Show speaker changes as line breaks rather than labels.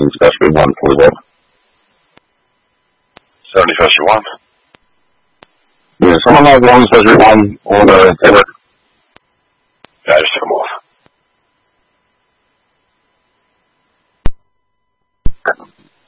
especially one for the
71st you want?
Yeah, someone like one, especially one or the other.
Yeah, I just took them off.